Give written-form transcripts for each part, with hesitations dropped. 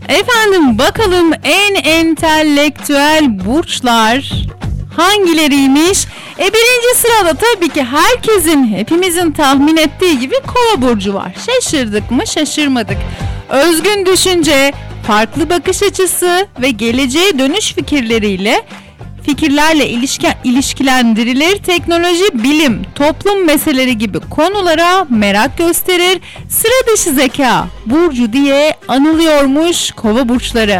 Efendim bakalım en entelektüel burçlar hangileriymiş? Birinci sırada tabii ki hepimizin tahmin ettiği gibi Kova burcu var. Şaşırdık mı? Şaşırmadık. Özgün düşünce, farklı bakış açısı ve geleceğe dönüş fikirlerle ilişkilendirilir. Teknoloji, bilim, toplum meseleleri gibi konulara merak gösterir. Sıra dışı zeka burcu diye anılıyormuş Kova burçları.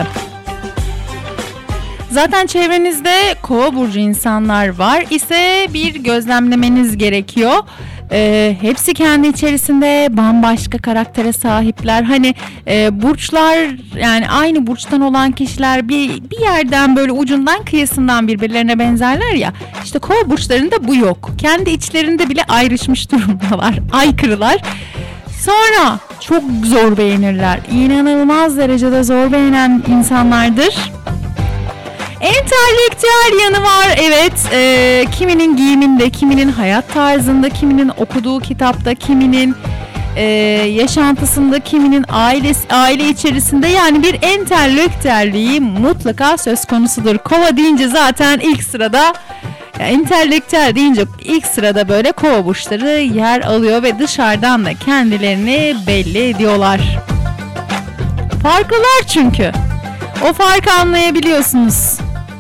Zaten çevrenizde Kova burcu insanlar var ise bir gözlemlemeniz gerekiyor. Hepsi kendi içerisinde bambaşka karaktere sahipler. Hani burçlar, yani aynı burçtan olan kişiler bir yerden böyle ucundan kıyısından birbirlerine benzerler ya. İşte Kova burçlarında bu yok. Kendi içlerinde bile ayrışmış durumdalar. Aykırılar. Sonra çok zor beğenirler. İnanılmaz derecede zor beğenen insanlardır. Entelektüel yanı var, evet. Kiminin giyiminde, kiminin hayat tarzında, kiminin okuduğu kitapta, kiminin yaşantısında, kiminin aile içerisinde, yani bir entelektüelliği mutlaka söz konusudur. Kova deyince zaten ilk sırada, entelektüel deyince ilk sırada böyle Kova burçları yer alıyor ve dışarıdan da kendilerini belli ediyorlar. Farklılar çünkü. O farkı anlayabiliyorsunuz.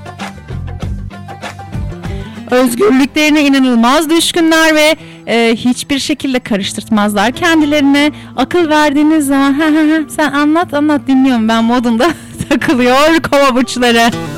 Özgürlüklerine inanılmaz düşkünler ve hiçbir şekilde karıştırtmazlar kendilerine. Akıl verdiğiniz zaman sen anlat dinliyorum ben modunda takılıyor Kova burçları.